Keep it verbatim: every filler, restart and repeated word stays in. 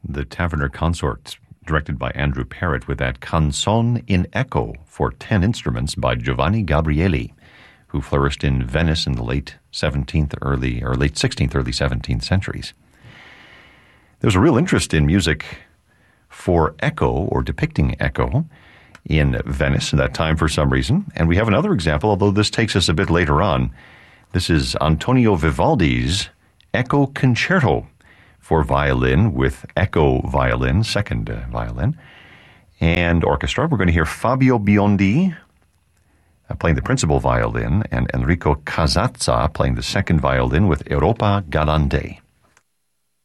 The Taverner Consort, directed by Andrew Parrott, with that Canzone in Echo for ten instruments by Giovanni Gabrieli, who flourished in Venice in the late seventeenth, early or late sixteenth, early seventeenth centuries. There was a real interest in music for echo or depicting echo in Venice at that time for some reason. And we have another example, although this takes us a bit later on. This is Antonio Vivaldi's Echo Concerto for violin with echo violin, second uh, violin, and orchestra. We're going to hear Fabio Biondi uh, playing the principal violin and Enrico Casazza playing the second violin with Europa Galante.